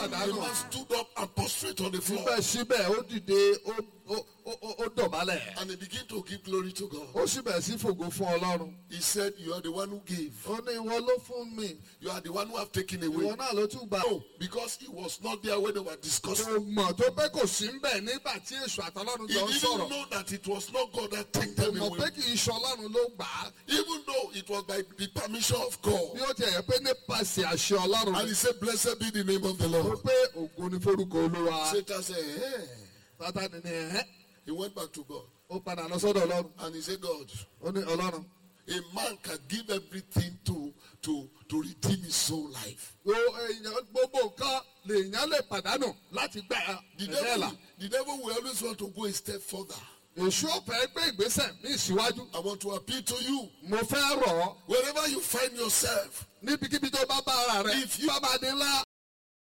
pàdánù. The man stood up and prostrate on the floor. Síbẹ̀síbẹ̀ ó dìde ó dọ̀bálẹ̀. And he began to give glory to God. Ó sì bẹ̀rẹ̀ sí fògo fún Ọlọ́run. He said, you are the one who gave. Ó ní ìwọ ló fún mi. You are the one who have taken away. Ìwọ náà ló tún gbà. No, because he was not there when they were discussing. Kò mọ̀ tó pé kò sí ń bẹ̀ nígbà tí èṣù àtọlọ́run He jọ ń didn't sọ̀rọ̀. know that it was not God that took Kò them mọ̀ pé away. kì í ṣe Ọlọ́run ló gbà á. Even though it was by the permission of God. Bí ó ti ẹ̀yẹ pé nípasẹ̀ àṣẹ Ọlọ́run. And he said, blessed be the name of the Ó Lord. pé ògo ni forúkọ Olúwa. Satan said, hey. Sátánì ní ẹ̀hẹ́. He went back to God. Ó padà lọ sọ́dọ̀ Ọlọ́run. And he said, God, Ó ní Ọlọ́run. a man can give everything to redeem his own life. Gbogbo nǹkan lèèyàn lè pàdánù láti gbà ẹ̀dẹ́ là. The devil will always want to go a step further. Èṣù ọ̀fẹ́ gbé ìgbésẹ̀ ní ìṣíwájú. I want to appeal to you. Mo fẹ́ rọ̀ ọ́. Wherever you find yourself, Níbikíbi tó bá bá ara rẹ̀. If you- Bá máa dín ńlá.